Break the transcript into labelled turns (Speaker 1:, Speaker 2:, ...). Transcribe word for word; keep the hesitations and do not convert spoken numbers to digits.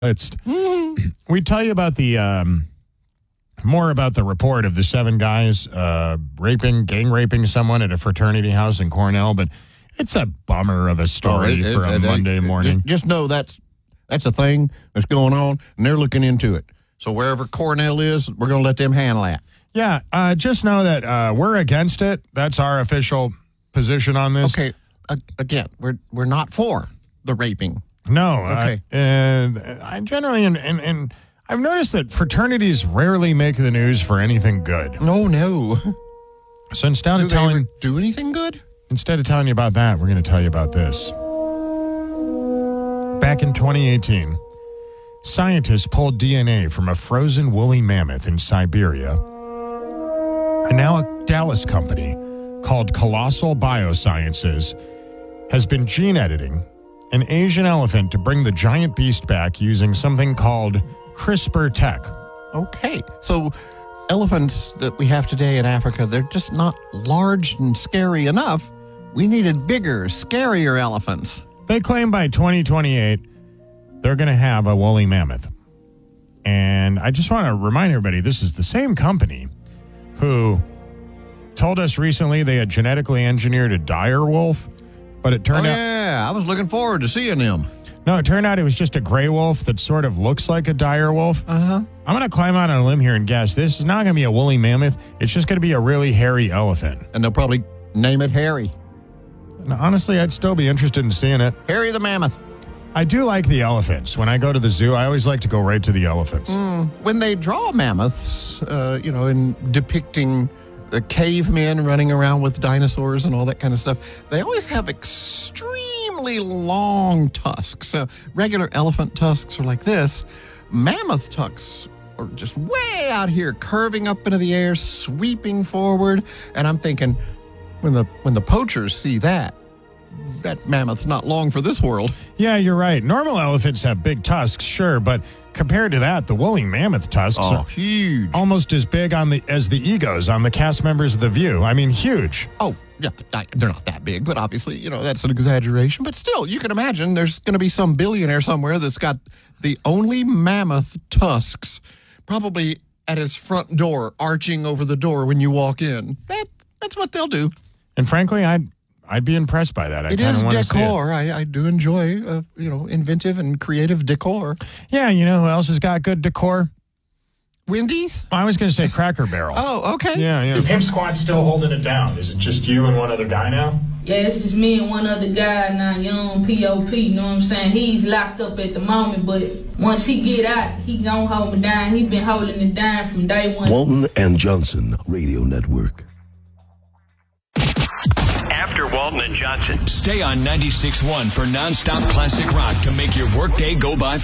Speaker 1: It's, we tell you about the, um, more about the report of the seven guys uh, raping, gang raping someone at a fraternity house in Cornell, but it's a bummer of a story
Speaker 2: oh, it,
Speaker 1: for
Speaker 2: it,
Speaker 1: a
Speaker 2: it,
Speaker 1: Monday
Speaker 2: it,
Speaker 1: morning.
Speaker 2: Just, just know that's that's a thing that's going on, and they're looking into it. So wherever Cornell is, we're going to let them handle that.
Speaker 1: Yeah, uh, just know that uh, we're against it. That's our official position on this.
Speaker 2: Okay, uh, again, we're we're not for the raping.
Speaker 1: No.
Speaker 2: Okay.
Speaker 1: Uh, and I generally, and, and, and I've noticed that fraternities rarely make the news for anything good.
Speaker 2: No, no.
Speaker 1: So instead
Speaker 2: do
Speaker 1: of telling,
Speaker 2: they ever do anything good?
Speaker 1: Instead of telling you about that, we're going to tell you about this. Back in twenty eighteen, scientists pulled D N A from a frozen woolly mammoth in Siberia. And now a Dallas company called Colossal Biosciences has been gene editing an Asian elephant to bring the giant beast back using something called CRISPR tech.
Speaker 2: Okay, so elephants that we have today in Africa, they're just not large and scary enough. We needed bigger, scarier elephants.
Speaker 1: They claim by twenty twenty-eight, they're going to have a woolly mammoth. And I just want to remind everybody, this is the same company who told us recently they had genetically engineered a dire wolf, but it turned
Speaker 2: oh,
Speaker 1: out...
Speaker 2: yeah, I was looking forward to seeing them.
Speaker 1: No, it turned out it was just a gray wolf that sort of looks like a dire wolf.
Speaker 2: Uh-huh.
Speaker 1: I'm going to climb out on a limb here and guess this is not going to be a woolly mammoth. It's just going to be a really hairy elephant.
Speaker 2: And they'll probably name it Harry.
Speaker 1: And honestly, I'd still be interested in seeing it.
Speaker 2: Harry the Mammoth.
Speaker 1: I do like the elephants. When I go to the zoo, I always like to go right to the elephants.
Speaker 2: Mm, when they draw mammoths, uh, you know, in depicting the cavemen running around with dinosaurs and all that kind of stuff, they always have extremely long tusks. Uh, regular elephant tusks are like this. Mammoth tusks are just way out here, curving up into the air, sweeping forward. And I'm thinking, when the when the poachers see that, that mammoth's not long for this world.
Speaker 1: Yeah, you're right. Normal elephants have big tusks, sure, but compared to that, the woolly mammoth tusks
Speaker 2: oh,
Speaker 1: are
Speaker 2: huge.
Speaker 1: almost as big on the as the egos on the cast members of The View. I mean, huge.
Speaker 2: Oh, yeah, I, they're not that big, but obviously, you know, that's an exaggeration. But still, you can imagine there's going to be some billionaire somewhere that's got the only mammoth tusks probably at his front door, arching over the door when you walk in. That That's what they'll do.
Speaker 1: And frankly, I'd I'd be impressed by that. I
Speaker 2: it is
Speaker 1: decor.
Speaker 2: It. I, I do enjoy, uh, you know, inventive and creative decor.
Speaker 1: Yeah, you know who else has got good decor?
Speaker 2: Wendy's?
Speaker 1: I was going to say Cracker Barrel.
Speaker 2: Oh, okay.
Speaker 1: Yeah, yeah. The Pimp Squad's still holding it down. Is it just you and one other guy now?
Speaker 3: Yeah, it's just me and one other guy now, young P O P, you know what I'm saying? He's locked up at the moment, but once he get out, he gonna hold me down. He been holding it down from day one.
Speaker 4: Walton and Johnson Radio Network.
Speaker 5: After Walton and Johnson.
Speaker 6: Stay on ninety-six point one for nonstop classic rock to make your workday go by